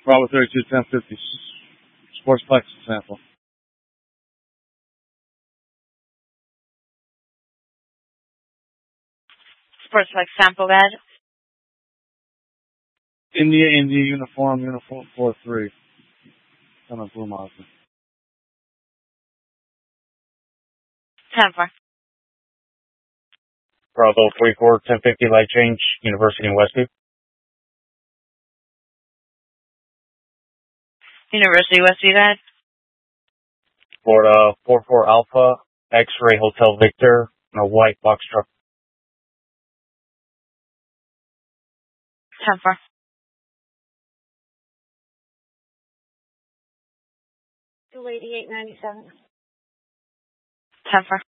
Bravo 32, 1050. Sportsplex sample. Sportsplex sample bed. India, uniform 43. On a Blue Mazda. 10-4. Bravo 44, 1050 light change, University in Westview. University Westview guide. Florida 44 Alpha, X-Ray Hotel Victor, and a white box truck. 10-4. Two 8897. 10-4.